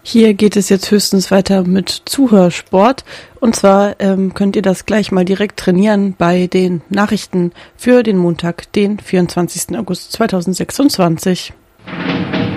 Hier geht es jetzt höchstens weiter mit Zuhörsport. Und zwar könnt ihr das gleich mal direkt trainieren bei den Nachrichten für den Montag, den 24. August 2026.